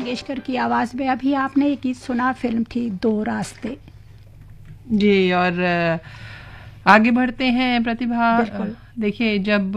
मंगेशकर की आवाज में अभी आपने एक गीत सुना, फिल्म थी दो रास्ते। जी, और आगे बढ़ते हैं प्रतिभा। देखिए, जब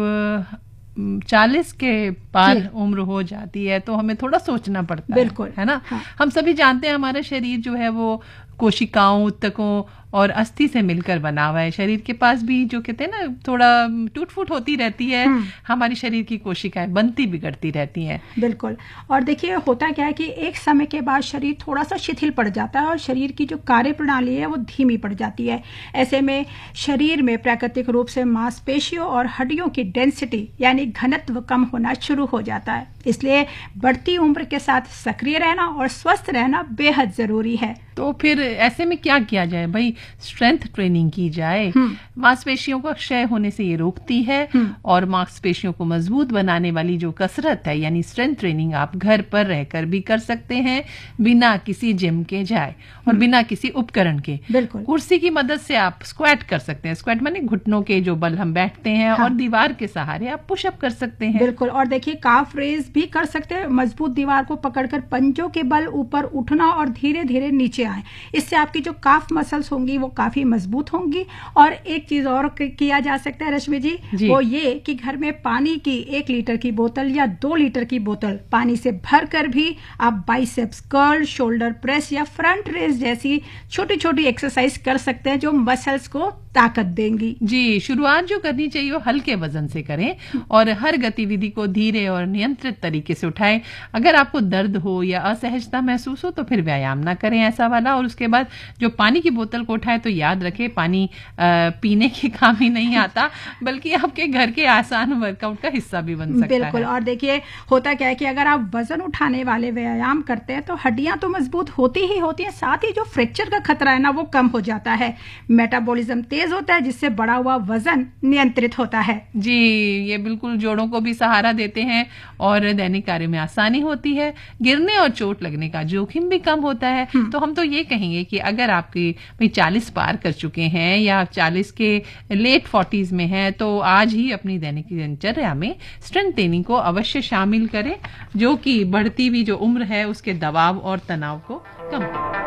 40 के पार उम्र हो जाती है तो हमें थोड़ा सोचना पड़ता है ना। हाँ। हम सभी जानते हैं हमारा शरीर जो है वो कोशिकाओं, ऊतकों और अस्थि से मिलकर बना हुआ है। शरीर के पास भी जो कहते हैं ना थोड़ा टूट फूट होती रहती है, हमारी शरीर की कोशिकाएं बनती बिगड़ती रहती हैं। बिल्कुल। और देखिए होता क्या है कि एक समय के बाद शरीर थोड़ा सा शिथिल पड़ जाता है और शरीर की जो कार्य प्रणाली है वो धीमी पड़ जाती है। ऐसे में शरीर में प्राकृतिक रूप से मांसपेशियों और हड्डियों की डेंसिटी यानी घनत्व कम होना शुरू हो जाता है। इसलिए बढ़ती उम्र के साथ सक्रिय रहना और स्वस्थ रहना बेहद जरूरी है। तो फिर ऐसे में क्या किया जाए भाई? स्ट्रेंथ ट्रेनिंग की जाए। मांसपेशियों को क्षय होने से ये रोकती है और मांसपेशियों को मजबूत बनाने वाली जो कसरत है यानी स्ट्रेंथ ट्रेनिंग आप घर पर रहकर भी कर सकते हैं, बिना किसी जिम के जाए और बिना किसी उपकरण के। बिल्कुल। कुर्सी की मदद से आप स्क्वाट कर सकते हैं। स्क्वाट माने घुटनों के जो बल हम बैठते हैं, और दीवार के सहारे आप पुशअप कर सकते हैं। बिल्कुल। और देखिए काफ रेज भी कर सकते हैं। मजबूत दीवार को पकड़कर पंजों के बल ऊपर उठना और धीरे धीरे नीचे आए। इससे आपकी जो काफ मसल्स होंगी वो काफी मजबूत होंगी। और एक चीज और किया जा सकता है रश्मि जी, वो ये कि घर में पानी की 1 लीटर की बोतल या 2 लीटर की बोतल पानी से भरकर भी आप बाइसेप्स कर्ल, शोल्डर प्रेस या फ्रंट रेज जैसी छोटी छोटी एक्सरसाइज कर सकते हैं जो मसल्स को ताकत देंगी। जी, शुरुआत जो करनी चाहिए वो हल्के वजन से करें और हर गतिविधि को धीरे और नियंत्रित तरीके से उठाएं। अगर आपको दर्द हो या असहजता महसूस हो तो फिर व्यायाम ना करें ऐसा वाला। और उसके बाद जो पानी की बोतल को उठाए तो याद रखें पानी पीने के काम ही नहीं आता, बल्कि आपके घर के आसान वर्कआउट का हिस्सा भी बन सकता है। बिल्कुल। और देखिए होता क्या है कि अगर आप वजन उठाने वाले व्यायाम करते हैं तो हड्डियां तो मजबूत होती ही होती हैं, साथ ही जो फ्रैक्चर का खतरा है ना वो कम हो जाता है। मेटाबॉलिज्म तेज होता है जिससे बढ़ा हुआ वजन नियंत्रित होता है। जी, ये बिल्कुल जोड़ों को भी सहारा देते हैं और दैनिक कार्य में आसानी होती है। गिरने और चोट लगने का जोखिम भी कम होता है। तो हम तो ये कहेंगे कि अगर आपकी 40 पार कर चुके हैं या 40 के लेट 40s में हैं तो आज ही अपनी दैनिक दिनचर्या में स्ट्रेंथ ट्रेनिंग को अवश्य शामिल करें, जो कि बढ़ती हुई जो उम्र है उसके दबाव और तनाव को कम करे।